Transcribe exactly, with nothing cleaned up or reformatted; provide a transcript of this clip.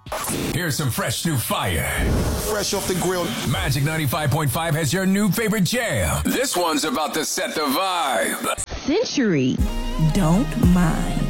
Here's some fresh new fire. Fresh off the grill. Magic ninety-five point five has your new favorite jam. This one's about to set the vibe. Century, don't mind.